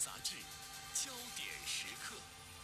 杂志，焦点时刻。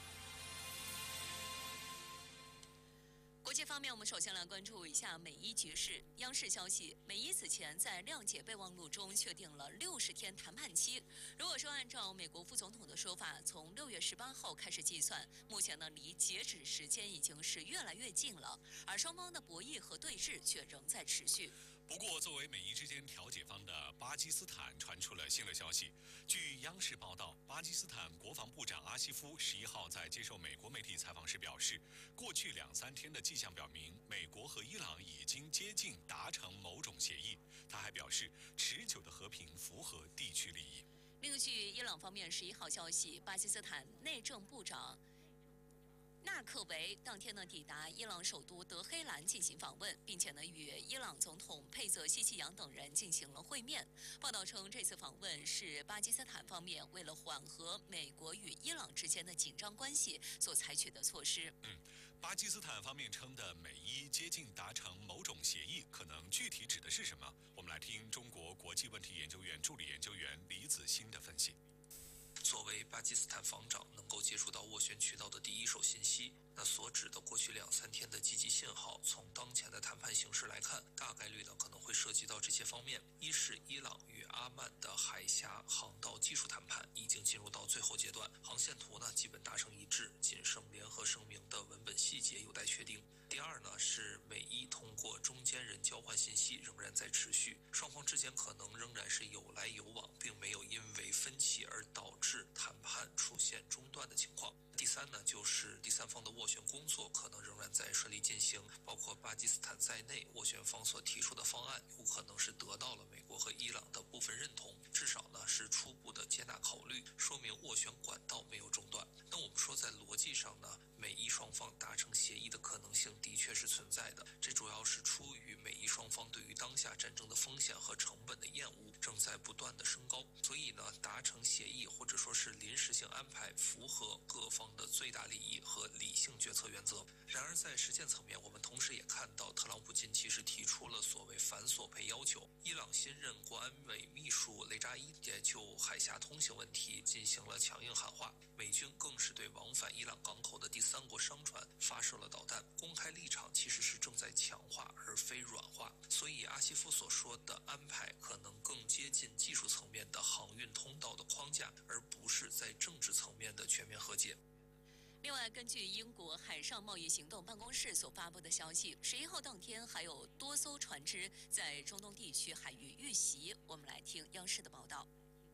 国际方面，我们首先来关注一下美伊局势。央视消息，美伊此前在谅解备忘录中确定了60天谈判期。如果说按照美国副总统的说法，从6月18号开始计算，目前呢离截止时间已经是越来越近了，而双方的博弈和对峙却仍在持续。 不过，作为美伊之间调解方的巴基斯坦传出了新的消息。据央视报道，巴基斯坦国防部长阿西夫11号在接受美国媒体采访时表示，过去2-3天的迹象表明，美国和伊朗已经接近达成某种协议。他还表示，持久的和平符合地区利益。 另据伊朗方面11号消息，巴基斯坦内政部长纳克维当天呢抵达伊朗首都德黑兰进行访问，并且呢与伊朗总统佩泽西奇扬等人进行了会面。报道称，这次访问是巴基斯坦方面为了缓和美国与伊朗之间的紧张关系所采取的措施。 巴基斯坦方面称的美伊接近达成某种协议，可能具体指的是什么？我们来听中国国际问题研究院助理研究员李子欣的分析。 作为巴基斯坦防长能够接触到斡旋渠道的第一手信息，那所指的过去2-3天的积极信号，从当前的谈判形势来看，大概率呢可能会涉及到这些方面。一是伊朗与阿曼的海峡航道技术谈判已经进入到最后阶段，航线图呢基本达成一致，仅剩联合声明的文本细节有待确定。第二呢是美伊通过中间人交换信息仍然在持续，双方之间可能仍然是有来有往，并没有因为分歧而导致谈判出现中断的情况。第三呢，就是第三方的斡旋工作可能仍然在顺利进行，包括巴基斯坦在内，斡旋方所提出的方案有可能是得到了美国和伊朗的部分认同，至少呢是初步的接纳考虑，说明斡旋管道没有中断。那我们说在逻辑上呢，美伊双方达成协议的可能性的确是存在的，这主要是出于美伊双方对于当下战争的风险和成本的厌恶正在不断的升高，所以呢达成协议或者说是临时性安排符合各方的最大利益和理性决策原则。然而在实践层面，我们同时也看到特朗普近期是提出了所谓反索赔要求，伊朗新任国安委秘书雷扎伊也就海峡通行问题进行了强硬喊话，美军更是对往返伊朗港口的第三国商船发射了导弹，公开立场其实是正在强化而非软化。所以阿西夫所说的安排可能更接近技术层面的航运通道的框架，而不是在政治层面的全面和解。 另外，根据英国海上贸易行动办公室所发布的消息，11号当天还有多艘船只在中东地区海域遇袭。我们来听央视的报道。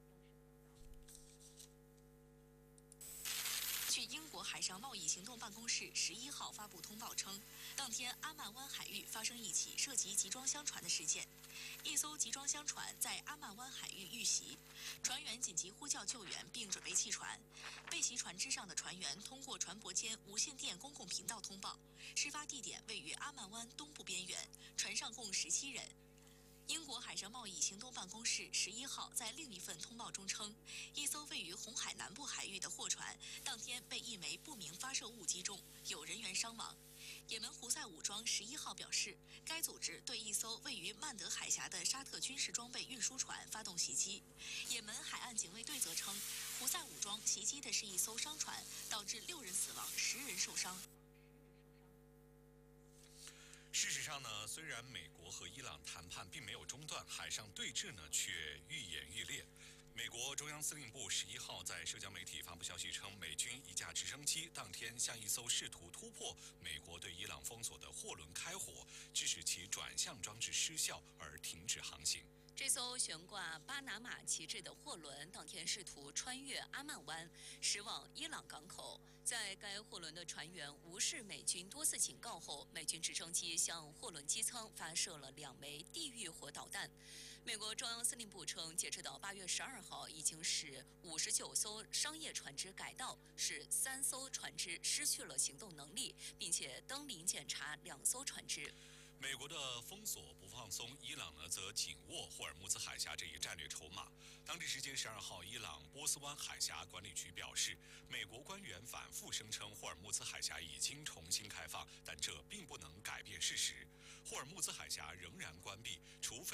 据英国海上贸易行动办公室11号发布通报称，当天阿曼湾海域发生一起涉及集装箱船的事件，一艘集装箱船在阿曼湾海域遇袭，船员紧急呼叫救援并准备弃船。被袭船只上的船员通过船舶间无线电公共频道通报，事发地点位于阿曼湾东部边缘，船上共17人。英国海上贸易行动办公室11号在另一份通报中称，一艘位于红海南部海域的货船当天被一枚不明发射物击中，有人员伤亡。也门胡塞武装11号表示，该组织对一艘位于曼德海峡的沙特军事装备运输船发动袭击。也门海岸警卫队则称，胡塞武装袭击的是一艘商船，导致6人死亡，10人受伤。 事实上呢，虽然美国和伊朗谈判并没有中断，海上对峙呢却愈演愈烈。美国中央司令部11号在社交媒体发布消息称，美军一架直升机当天向一艘试图突破美国对伊朗封锁的货轮开火，致使其转向装置失效而停止航行。 这艘悬挂巴拿马旗帜的货轮当天试图穿越阿曼湾，驶往伊朗港口。在该货轮的船员无视美军多次警告后，美军直升机向货轮机舱发射了2枚地狱火导弹。美国中央司令部称，截止到8月12号，已经使59艘商业船只改道，使3艘船只失去了行动能力，并且登临检查2艘船只。 美国的封锁不放松，伊朗呢则紧握霍尔木兹海峡这一战略筹码。当地时间12号，伊朗波斯湾海峡管理局表示，美国官员反复声称霍尔木兹海峡已经重新开放，但这并不能改变事实。霍尔木兹海峡仍然关闭，除非